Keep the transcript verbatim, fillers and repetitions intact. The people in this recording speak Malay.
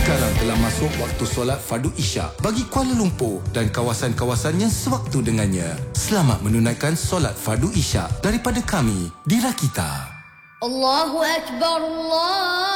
Sekarang telah masuk waktu solat fardu Isyak bagi Kuala Lumpur dan kawasan-kawasan yang sewaktu dengannya. Selamat menunaikan solat fardu Isyak daripada kami di Rakita. Allahu Akbar, Allah